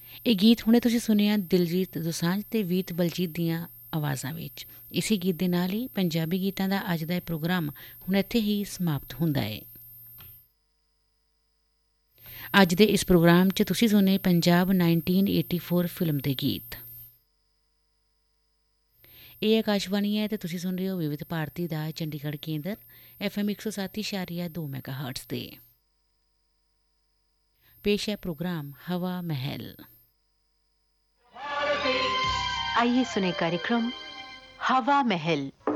ਇਹ ਗੀਤ ਹੁਣੇ ਤੁਸੀਂ ਸੁਣਿਆ ਦਿਲਜੀਤ ਦੋਸਾਂਝ ਤੇ ਵੀਤ ਬਲਜੀਤ ਦੀਆਂ ਆਵਾਜ਼ਾਂ ਵਿੱਚ। ਇਸੇ ਗੀਤ ਦੇ ਨਾਲ ਹੀ ਪੰਜਾਬੀ ਗੀਤਾਂ ਦਾ ਅੱਜ ਦਾ ਇਹ ਪ੍ਰੋਗਰਾਮ ਹੁਣ ਇੱਥੇ ਹੀ ਸਮਾਪਤ ਹੁੰਦਾ ਹੈ। ਅੱਜ ਦੇ ਇਸ ਪ੍ਰੋਗਰਾਮ 'ਚ ਤੁਸੀਂ ਸੁਣੇ ਪੰਜਾਬ 1984 ਫਿਲਮ ਦੇ ਗੀਤ। ਇਹ ਆਕਾਸ਼ਵਾਣੀ ਹੈ ਤੇ ਤੁਸੀਂ ਸੁਣ ਰਹੇ ਹੋ ਵਿਵਿਧ ਭਾਰਤੀ ਦਾ ਚੰਡੀਗੜ੍ਹ ਕੇਂਦਰ FM 107.2 ਮੈਗਾਹਰਟਜ਼ ਤੇ। पेश है प्रोग्राम हवा महल। आइए सुने कार्यक्रम हवा महल।